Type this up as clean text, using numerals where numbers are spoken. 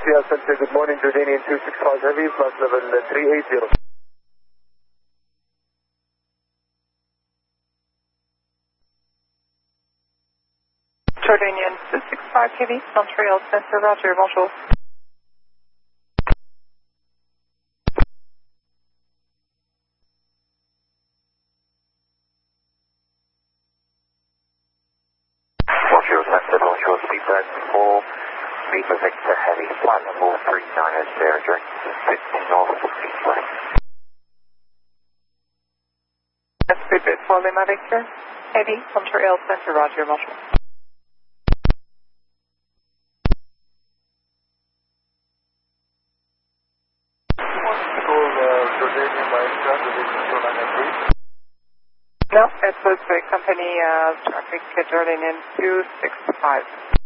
Sierra Center, good morning, Jordanian 265 Heavy, flight level 380. Jordanian 265 Heavy, Montreal Center, Roger, bonjour. Montreal Center, Montreal Speedbird 4, Lima Victor Heavy, flight level 390, direct 50 north, east lane. Speedbird 4 Lima Victor Heavy, Montreal Center, Roger, bonjour. Jordanian Maestro, Jordanian 293. No, it was the company traffic Jordanian 265.